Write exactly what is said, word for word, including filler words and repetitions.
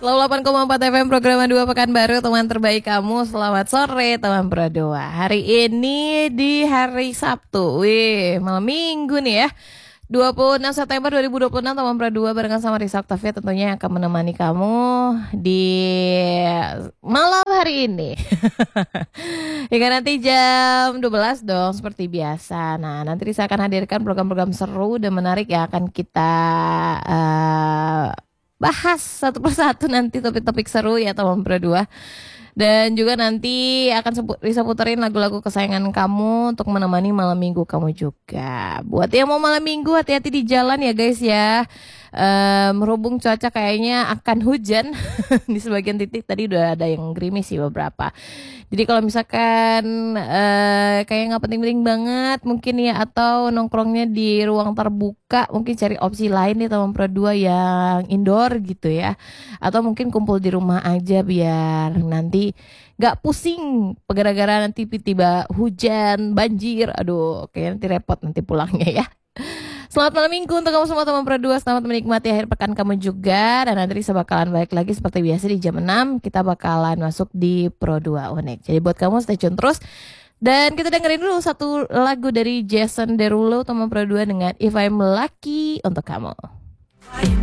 delapan koma empat F M program dua Pekanbaru, teman terbaik kamu. Selamat sore teman Pro dua. Hari ini di hari Sabtu. Wih, malam Minggu nih ya. dua puluh enam September dua ribu dua puluh enam, teman Pro dua barengan sama Risa Octavia tentunya yang akan menemani kamu di malam hari ini. Hingga nanti jam dua belas dong seperti biasa. Nah, nanti Risa akan hadirkan program-program seru dan menarik yang akan kita uh, bahas satu persatu nanti, topik-topik seru ya teman Pro dua. Dan juga nanti akan sebut, Risa puterin lagu-lagu kesayangan kamu untuk menemani malam minggu kamu juga. Buat yang mau malam minggu, hati-hati di jalan ya guys ya. Um, Merhubung cuaca kayaknya akan hujan di sebagian titik, tadi udah ada yang gerimis sih beberapa. Jadi kalau misalkan uh, kayak nggak penting-penting banget mungkin ya, atau nongkrongnya di ruang terbuka, mungkin cari opsi lain nih teman Pro dua yang indoor gitu ya. Atau mungkin kumpul di rumah aja biar nanti gak pusing gara-gara nanti tiba-tiba hujan, banjir. Aduh, kayaknya nanti repot nanti pulangnya ya. Selamat malam minggu untuk kamu semua teman Pro dua. Selamat menikmati akhir pekan kamu juga. Dan nanti Risa bakalan balik lagi seperti biasa di jam enam. Kita bakalan masuk di Pro dua Unik. Jadi buat kamu stay tune terus. Dan kita dengerin dulu satu lagu dari Jason Derulo teman Pro dua dengan If I'm Lucky untuk kamu.